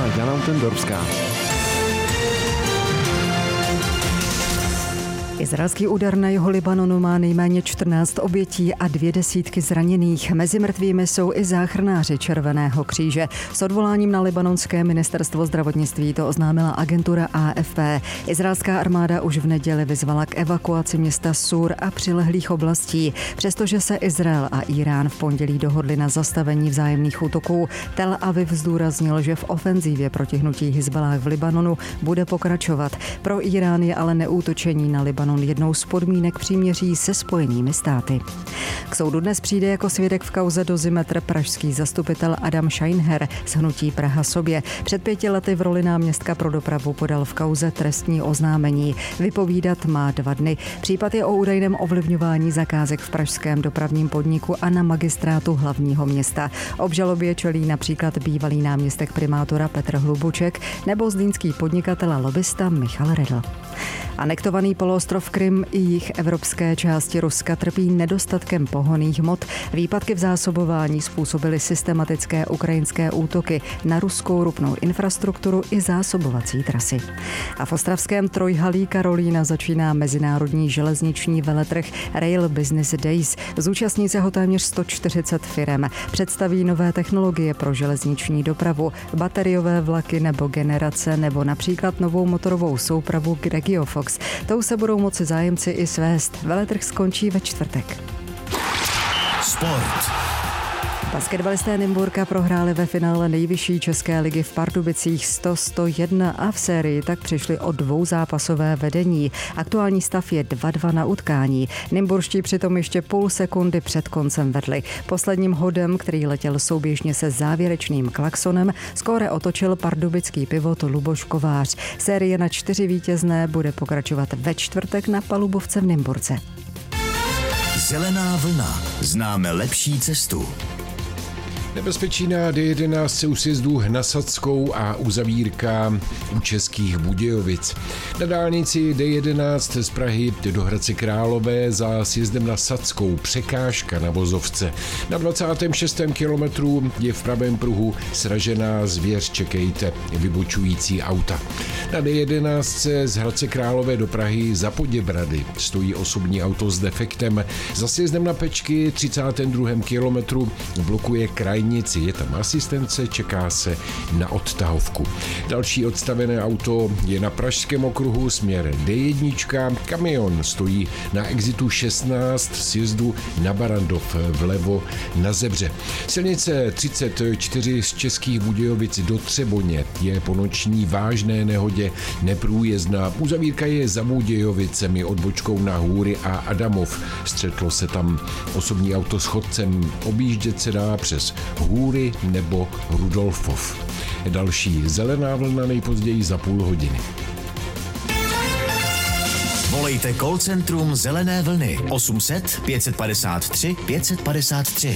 Jana Utendorská. Izraelský úder na jihu Libanonu má nejméně 14 obětí a 200 zraněných. Mezi mrtvými jsou i záchranáři Červeného kříže. S odvoláním na libanonské ministerstvo zdravotnictví to oznámila agentura AFP. Izraelská armáda už v neděli vyzvala k evakuaci města Sur a přilehlých oblastí. Přestože se Izrael a Irán v pondělí dohodli na zastavení vzájemných útoků, Tel Aviv zdůraznil, že v ofenzívě proti hnutí Hizballáh v Libanonu bude pokračovat. Pro Irán je ale neútočení na Libanon jednou z podmínek příměří se Spojenými státy. K soudu dnes přijde jako svědek v kauze Dozimetr pražský zastupitel Adam Scheinher z hnutí Praha sobě. Před 5 lety v roli náměstka pro dopravu podal v kauze trestní oznámení. Vypovídat má 2 dny. Případ je o údajném ovlivňování zakázek v pražském dopravním podniku a na magistrátu hlavního města. Obžalobě čelí například bývalý náměstek primátora Petr Hlubuček nebo zlínský podnikatel a lobista Michal Redl. Anektovaný poloostrov Krym i jih evropské části Ruska trpí nedostatkem pohonných hmot. Výpadky v zásobování způsobily systematické ukrajinské útoky na ruskou ropnou infrastrukturu i zásobovací trasy. A v ostravském Trojhalí Karolína začíná mezinárodní železniční veletrh Rail Business Days. Zúčastní se ho téměř 140 firem. Představí nové technologie pro železniční dopravu, bateriové vlaky nebo generace, nebo například novou motorovou soupravu Regiofox. Tou se budou moci zájemci i svést. Veletrh skončí ve čtvrtek. Sport. Basketbalisté Nymburka prohráli ve finále nejvyšší české ligy v Pardubicích 100-101 a v sérii tak přišli o 2zápasové vedení. Aktuální stav je 2-2 na utkání. Nymburští přitom ještě půl sekundy před koncem vedli. Posledním hodem, který letěl souběžně se závěrečným klaksonem, skóre otočil pardubický pivot Luboš Kovář. Série na 4 vítězné bude pokračovat ve čtvrtek na palubovce v Nymburce. Zelená vlna. Známe lepší cestu. Nebezpečí na D11 u sjezdu na Sadskou a uzavírka u Českých Budějovic. Na dálnici D11 z Prahy do Hradce Králové za sjezdem na Sadskou překážka na vozovce. Na 26. kilometru je v pravém pruhu sražená zvěř, čekejte, vybočující auta. Na D11 z Hradce Králové do Prahy za Poděbrady stojí osobní auto s defektem. Za sjezdem na Pečky 32. kilometru blokuje krajnici. Je tam asistence, čeká se na odtahovku. Další odstavené auto je na Pražském okruhu směr D1. Kamion stojí na exitu 16 sjezdu na Barandov vlevo na Zebře. Silnice 34 z Českých Budějovic do Třeboně je po noční vážné nehodě neprůjezdná. Uzavírka je za Budějovicemi odbočkou na Hůry a Adamov. Střetlo se tam osobní auto s chodcem. Objíždět se dá přes Hůry nebo Rudolfov. Další zelená vlna nejpozději za půl hodiny. Volejte call centrum Zelené vlny 800 553 553.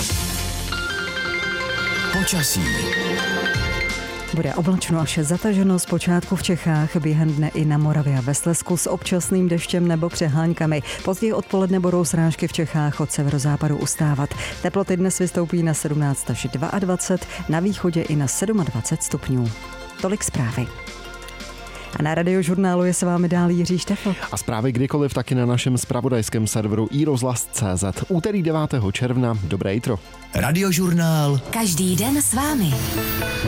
Počasí. Bude oblačno až zataženo zpočátku v Čechách, během dne i na Moravě a ve Slezsku s občasným deštěm nebo přeháňkami. Později odpoledne budou srážky v Čechách od severozápadu ustávat. Teploty dnes vystoupí na 17 až 22, na východě i na 27 stupňů. Tolik zprávy. A na Radiožurnálu je s vámi dál Jiří Štefl. A zprávy kdykoliv taky na našem zpravodajském serveru iRozhlas.cz. Úterý 9. června. Dobré jitro. Radiožurnál. Každý den s vámi.